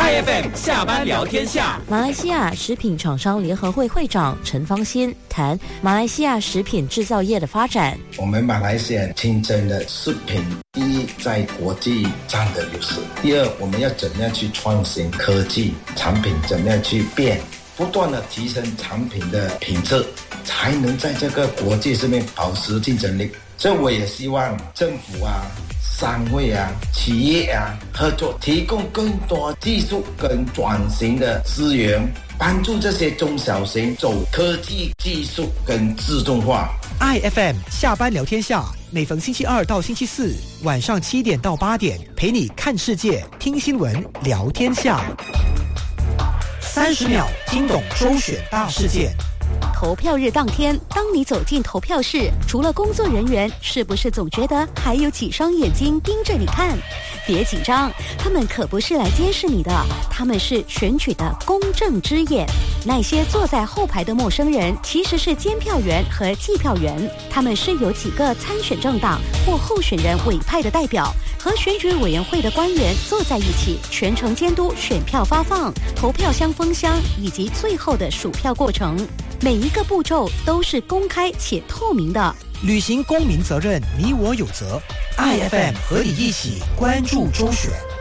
IFM 下班聊天下。 马来西亚食品厂商联合会会长陈方新谈马来西亚食品制造业的发展。 我们马来西亚竞争的食品，第一在国际占的优势，第二我们要怎么样去创新科技产品，怎么样去变，不断的提升产品的品质，才能在这个国际上面保持竞争力。所以我也希望政府啊、商会啊、企业啊合作，提供更多技术跟转型的资源，帮助这些中小型走科技、技术跟自动化。 IFM 下班聊天下，每逢星期二到星期四晚上7点到8点，陪你看世界、听新闻、聊天下。30秒听懂周选大事件。 投票日当天，当你走进投票室，除了工作人员，是不是总觉得还有几双眼睛盯着你看？别紧张，他们可不是来监视你的，他们是选举的公正之眼。那些坐在后排的陌生人，其实是监票员和计票员，他们是由几个参选政党或候选人委派的代表，和选举委员会的官员坐在一起，全程监督选票发放、投票箱封箱以及最后的数票过程。每一个步骤都是公开且透明的。 履行公民责任，你我有责。IFM 和你一起关注周选。